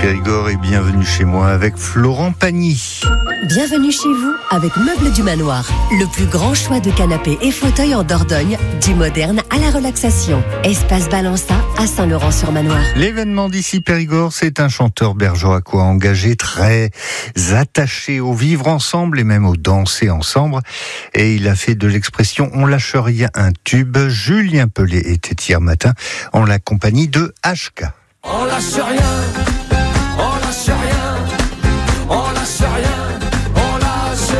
Périgord et bienvenue chez moi avec Florent Pagny. Bienvenue chez vous avec Meubles du Manoir. Le plus grand choix de canapés et fauteuils en Dordogne, du moderne à la relaxation. Espace Balança à Saint-Laurent-sur-Manoir. L'événement d'ici Périgord, c'est un chanteur bergeracois engagé, très attaché au vivre ensemble et même au danser ensemble. Et il a fait de l'expression « on lâche rien » un tube. Julien Pelé était hier matin en la compagnie de HK. On lâche rien, on lâche rien, on lâche rien, on lâche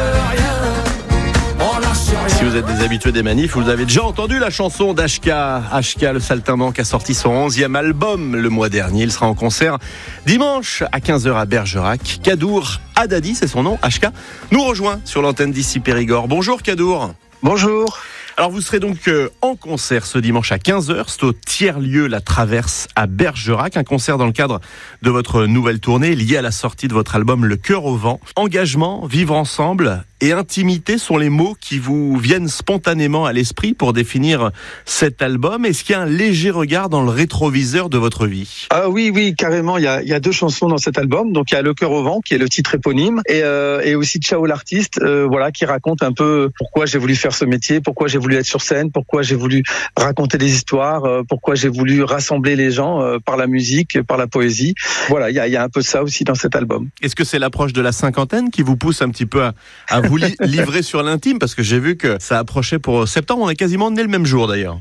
rien, on lâche rien. Si vous êtes des habitués des manifs, vous avez déjà entendu la chanson d'HK. HK, le saltimbanque, a sorti son 11e album le mois dernier. Il sera en concert dimanche à 15h à Bergerac. Kadour Haddadi, c'est son nom, HK, nous rejoint sur l'antenne d'ici Périgord. Bonjour Kadour. Bonjour. Alors vous serez donc en concert ce dimanche à 15h, c'est au tiers-lieu La Traverse à Bergerac, un concert dans le cadre de votre nouvelle tournée liée à la sortie de votre album Le Cœur au Vent. Engagement, vivre ensemble et intimité sont les mots qui vous viennent spontanément à l'esprit pour définir cet album. Est-ce qu'il y a un léger regard dans le rétroviseur de votre vie ? Ah oui, carrément, il y a deux chansons dans cet album. Donc il y a Le Cœur au Vent qui est le titre éponyme et aussi Ciao l'artiste, qui raconte un peu pourquoi j'ai voulu faire ce métier, pourquoi j'ai voulu être sur scène, pourquoi j'ai voulu raconter des histoires, pourquoi j'ai voulu rassembler les gens par la musique, par la poésie. Voilà, il y a un peu de ça aussi dans cet album. Est-ce que c'est l'approche de la cinquantaine qui vous pousse un petit peu à vous livrer sur l'intime ? Parce que j'ai vu que ça approchait pour septembre, on est quasiment né le même jour d'ailleurs.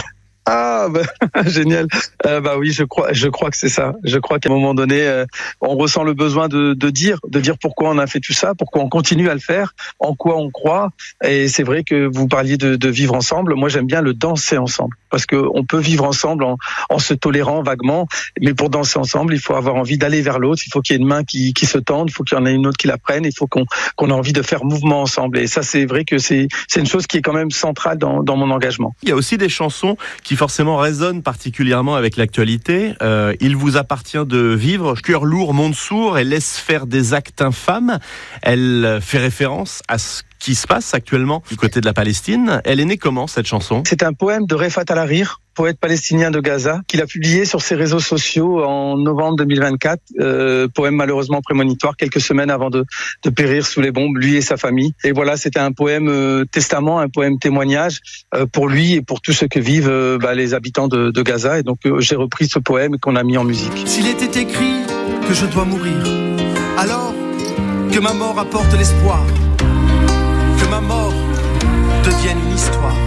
Ah, génial. Oui, je crois que c'est ça. Je crois qu'à un moment donné, on ressent le besoin de dire pourquoi on a fait tout ça, pourquoi on continue à le faire, en quoi on croit. Et c'est vrai que vous parliez de vivre ensemble. Moi, j'aime bien le danser ensemble. Parce que on peut vivre ensemble en se tolérant vaguement. Mais pour danser ensemble, il faut avoir envie d'aller vers l'autre. Il faut qu'il y ait une main qui se tende. Il faut qu'il y en ait une autre qui la prenne. Il faut qu'on ait envie de faire mouvement ensemble. Et ça, c'est vrai que c'est une chose qui est quand même centrale dans mon engagement. Il y a aussi des chansons qui forcément résonnent particulièrement avec l'actualité. Il vous appartient de vivre. Cœur lourd, monde sourd et laisse faire des actes infâmes. Elle fait référence à ce qui se passe actuellement du côté de la Palestine. Elle est née comment, cette chanson ? C'est un poème de Refat Al-Harrir, poète palestinien de Gaza, qu'il a publié sur ses réseaux sociaux en novembre 2024. Poème malheureusement prémonitoire, quelques semaines avant de périr sous les bombes, lui et sa famille. Et voilà, c'était un poème testament, un poème témoignage pour lui et pour tous ceux que vivent les habitants de Gaza. Et donc j'ai repris ce poème qu'on a mis en musique. S'il était écrit que je dois mourir, alors que ma mort apporte l'espoir, que ma mort devienne une histoire.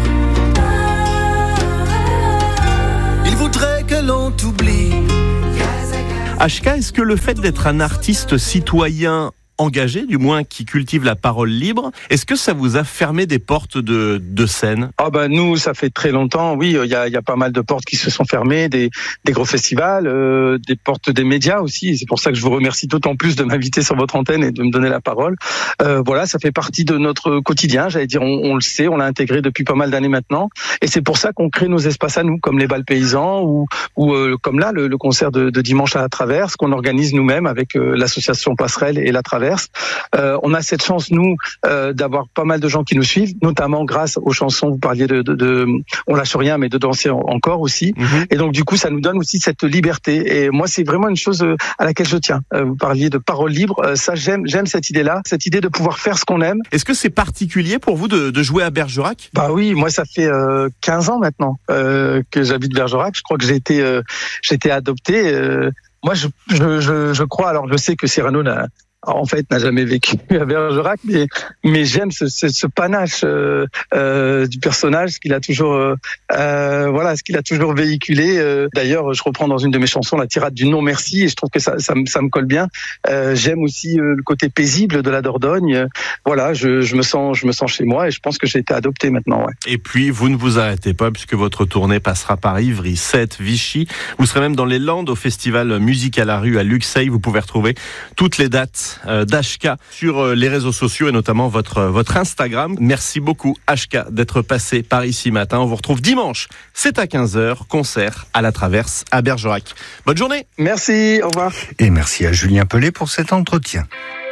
Il voudrait que l'on t'oublie. HK, est-ce que le fait d'être un artiste citoyen engagé, du moins qui cultive la parole libre, est-ce que ça vous a fermé des portes de scène ? Nous, ça fait très longtemps, oui, il y a pas mal de portes qui se sont fermées, des gros festivals, des portes des médias aussi, et c'est pour ça que je vous remercie d'autant plus de m'inviter sur votre antenne et de me donner la parole. Ça fait partie de notre quotidien, j'allais dire, on le sait, on l'a intégré depuis pas mal d'années maintenant, et c'est pour ça qu'on crée nos espaces à nous, comme les bals paysans, ou comme là, le concert de dimanche à la Traverse, qu'on organise nous-mêmes avec l'association Passerelle et la Traverse. On a cette chance, nous, d'avoir pas mal de gens qui nous suivent, notamment grâce aux chansons, vous parliez de On lâche rien, mais de danser encore aussi. Et donc, du coup, ça nous donne aussi cette liberté. Et moi, c'est vraiment une chose à laquelle je tiens. Vous parliez de parole libre. Ça, j'aime cette idée-là, cette idée de pouvoir faire ce qu'on aime. Est-ce que c'est particulier pour vous de jouer à Bergerac ? Oui, moi, ça fait 15 ans maintenant que j'habite Bergerac. Je crois que j'ai été adopté. Moi, je crois, alors je sais que Cyrano n'a jamais vécu à Bergerac, mais j'aime ce panache du personnage, ce qu'il a toujours véhiculé. D'ailleurs, je reprends dans une de mes chansons la tirade du non merci, et je trouve que ça me colle bien. J'aime aussi le côté paisible de la Dordogne. Je me sens chez moi, et je pense que j'ai été adopté maintenant. Ouais. Et puis, vous ne vous arrêtez pas, puisque votre tournée passera par Ivry, Sète, Vichy. Vous serez même dans les Landes au festival Musique à la rue à Luxeuil. Vous pouvez retrouver toutes les dates d'HK sur les réseaux sociaux et notamment votre Instagram. Merci beaucoup HK d'être passé par ici matin. On vous retrouve dimanche, c'est à 15h, concert à la Traverse à Bergerac. Bonne journée. Merci, au revoir. Et merci à Julien Pelé pour cet entretien.